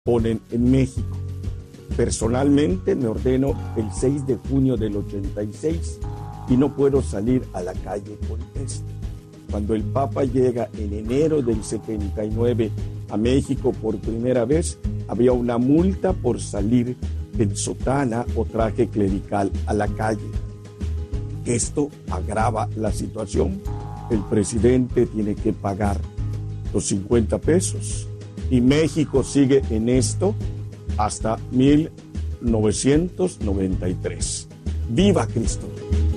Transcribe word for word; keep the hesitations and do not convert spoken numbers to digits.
ponen en México. Personalmente me ordeno el seis de junio del ochenta y seis y no puedo salir a la calle con esto. Cuando el Papa llega en enero del setenta y nueve a México por primera vez, había una multa por salir en sotana o traje clerical a la calle. Esto agrava la situación. El presidente tiene que pagar los cincuenta pesos y México sigue en esto hasta mil novecientos noventa y tres. ¡Viva Cristo!